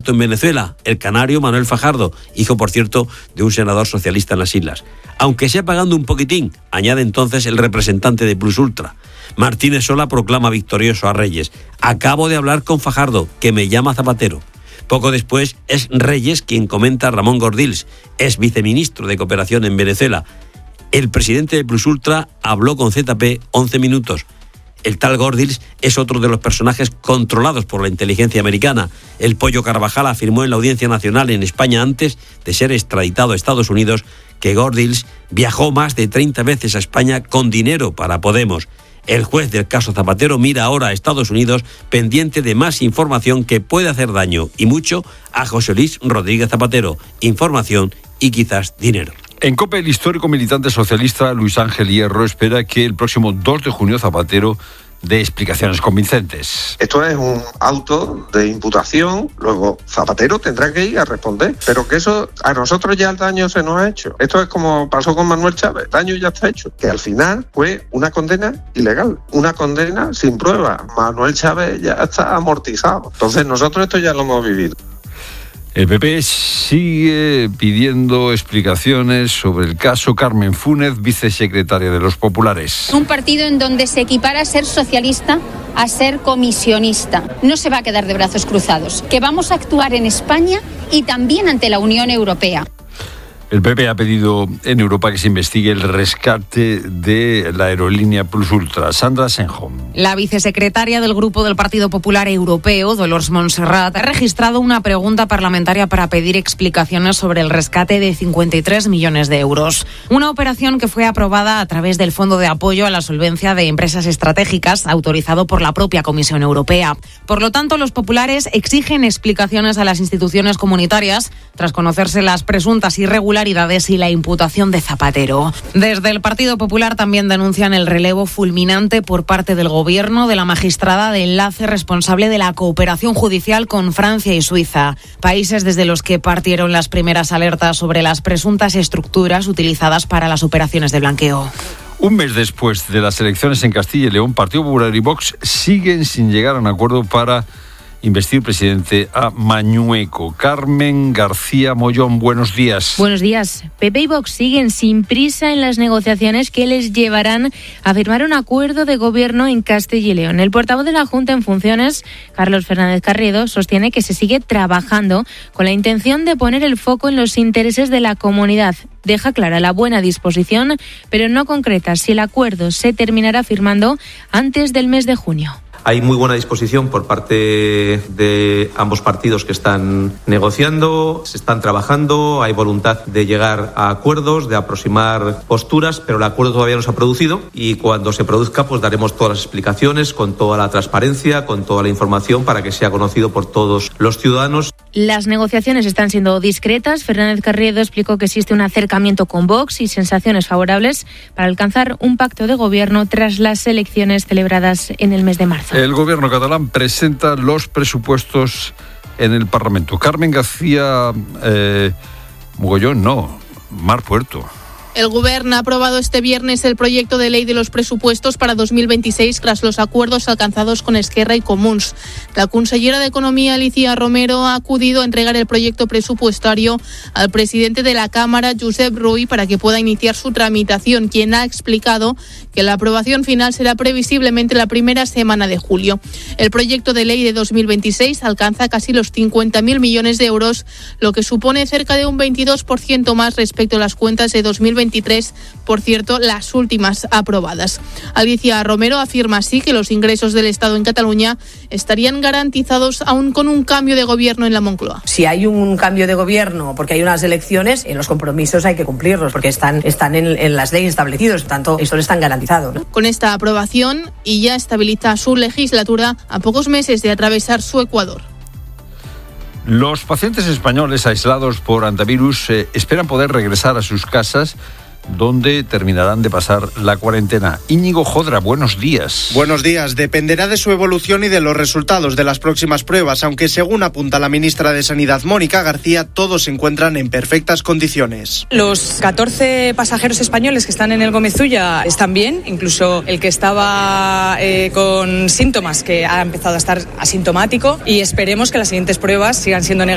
muerto en Venezuela, el canario Manuel Fajardo, hijo, por cierto, de un senador socialista en las islas. Aunque sea pagando un poquitín, añade entonces el representante de Plus Ultra. Martínez Sola proclama victorioso a Reyes. Acabo de hablar con Fajardo, que me llama Zapatero. Poco después es Reyes quien comenta a Ramón Gordills, ex viceministro de Cooperación en Venezuela. El presidente de Plus Ultra habló con ZP 11 minutos. El tal Gordills es otro de los personajes controlados por la inteligencia americana. El Pollo Carvajal afirmó en la Audiencia Nacional en España antes de ser extraditado a Estados Unidos que Gordills viajó más de 30 veces a España con dinero para Podemos. El juez del caso Zapatero mira ahora a Estados Unidos pendiente de más información que puede hacer daño, y mucho, a José Luis Rodríguez Zapatero. Información y quizás dinero. En COPE, el histórico militante socialista Luis Ángel Hierro espera que el próximo 2 de junio Zapatero dé explicaciones convincentes. Esto es un auto de imputación, luego Zapatero tendrá que ir a responder, pero que eso a nosotros ya el daño se nos ha hecho. Esto es como pasó con Manuel Chávez, el daño ya está hecho, que al final fue una condena ilegal, una condena sin prueba. Manuel Chávez ya está amortizado, entonces nosotros esto ya lo hemos vivido. El PP sigue pidiendo explicaciones sobre el caso Carmen Fúnez, vicesecretaria de los Populares. Un partido en donde se equipara a ser socialista a ser comisionista. No se va a quedar de brazos cruzados, que vamos a actuar en España y también ante la Unión Europea. El PP ha pedido en Europa que se investigue el rescate de la aerolínea Plus Ultra. Sandra Senjo. La vicesecretaria del Grupo del Partido Popular Europeo, Dolors Montserrat, ha registrado una pregunta parlamentaria para pedir explicaciones sobre el rescate de 53 millones de euros. Una operación que fue aprobada a través del Fondo de Apoyo a la Solvencia de Empresas Estratégicas, autorizado por la propia Comisión Europea. Por lo tanto, los populares exigen explicaciones a las instituciones comunitarias tras conocerse las presuntas irregularidades y la imputación de Zapatero. Desde el Partido Popular también denuncian el relevo fulminante por parte del Gobierno de la magistrada de enlace responsable de la cooperación judicial con Francia y Suiza, países desde los que partieron las primeras alertas sobre las presuntas estructuras utilizadas para las operaciones de blanqueo. Un mes después de las elecciones en Castilla y León, Partido Popular y Vox siguen sin llegar a un acuerdo para investir presidente a Mañueco. Carmen García Mollón, buenos días. Buenos días. PP y Vox siguen sin prisa en las negociaciones que les llevarán a firmar un acuerdo de gobierno en Castilla y León. El portavoz de la Junta en funciones, Carlos Fernández Carriedo, sostiene que se sigue trabajando con la intención de poner el foco en los intereses de la comunidad. Deja clara la buena disposición, pero no concreta si el acuerdo se terminará firmando antes del mes de junio. Hay muy buena disposición por parte de ambos partidos que están negociando, se están trabajando, hay voluntad de llegar a acuerdos, de aproximar posturas, pero el acuerdo todavía no se ha producido y cuando se produzca pues daremos todas las explicaciones con toda la transparencia, con toda la información para que sea conocido por todos los ciudadanos. Las negociaciones están siendo discretas. Fernández Carriedo explicó que existe un acercamiento con Vox y sensaciones favorables para alcanzar un pacto de gobierno tras las elecciones celebradas en el mes de marzo. El gobierno catalán presenta los presupuestos en el Parlamento. Carmen García Mar Puerto. El Govern ha aprobado este viernes el proyecto de ley de los presupuestos para 2026 tras los acuerdos alcanzados con Esquerra y Comuns. La consellera de Economía, Alicia Romero, ha acudido a entregar el proyecto presupuestario al presidente de la Cámara, Josep Rull, para que pueda iniciar su tramitación, quien ha explicado que la aprobación final será previsiblemente la primera semana de julio. El proyecto de ley de 2026 alcanza casi los 50.000 millones de euros, lo que supone cerca de un 22% más respecto a las cuentas de 2023, por cierto, las últimas aprobadas. Alicia Romero afirma así que los ingresos del Estado en Cataluña estarían garantizados aún con un cambio de gobierno en la Moncloa. Si hay un cambio de gobierno porque hay unas elecciones, los compromisos hay que cumplirlos porque están en las leyes establecidos, por tanto, eso están garantizados, ¿no? Con esta aprobación y ya estabiliza su legislatura a pocos meses de atravesar su Ecuador. Los pacientes españoles aislados por antivirus esperan poder regresar a sus casas, donde terminarán de pasar la cuarentena. Íñigo Jodra, buenos días. Buenos días. Dependerá de su evolución y de los resultados de las próximas pruebas, aunque según apunta la ministra de Sanidad, Mónica García, todos se encuentran en perfectas condiciones. Los 14 pasajeros españoles que están en el Gómez Ulla están bien, incluso el que estaba con síntomas, que ha empezado a estar asintomático, y esperemos que las siguientes pruebas sigan siendo negativas